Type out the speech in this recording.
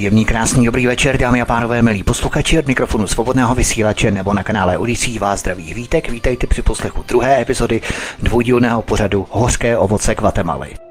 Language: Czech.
Příjemný, krásný, dobrý večer, dámy a pánové, milí posluchači, od mikrofonu Svobodného vysílače nebo na kanále Odysee vás zdraví Vítek. Vítejte při poslechu druhé epizody dvoudílného pořadu Hořké ovoce Guatemaly.